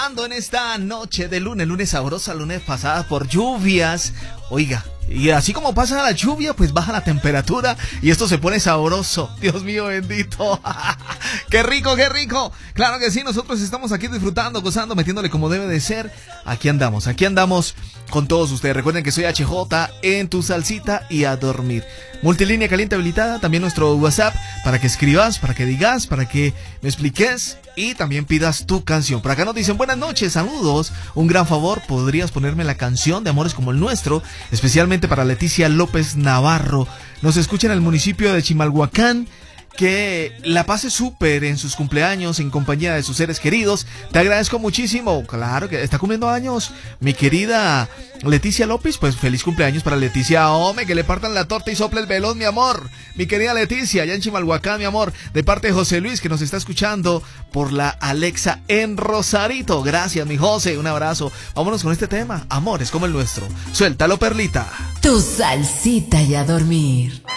Ando en esta noche de lunes sabrosa, lunes pasada por lluvias. Oiga, y así como pasa la lluvia, pues baja la temperatura y esto se pone sabroso. Dios mío bendito. ¡Qué rico, qué rico! Claro que sí, nosotros estamos aquí disfrutando, gozando, metiéndole como debe de ser. Aquí andamos con todos ustedes. Recuerden que soy HJ en tu salsita y a dormir. Multilínea caliente habilitada, también nuestro WhatsApp para que escribas, para que digas, para que me expliques y también pidas tu canción. Por acá nos dicen buenas noches, saludos. Un gran favor, ¿podrías ponerme la canción de Amores como el Nuestro? Especialmente para Leticia López Navarro. Nos escucha en el municipio de Chimalhuacán. Que la pase súper en sus cumpleaños en compañía de sus seres queridos. Te agradezco muchísimo. Claro que está cumpliendo años mi querida Leticia López. Pues feliz cumpleaños para Leticia. Hombre, que le partan la torta y sople el velón, mi amor. Mi querida Leticia, allá en Chimalhuacán, mi amor. De parte de José Luis, que nos está escuchando por la Alexa en Rosarito. Gracias, mi José, un abrazo. Vámonos con este tema, Amores como el Nuestro. Suéltalo, Perlita. Tu salsita y a dormir.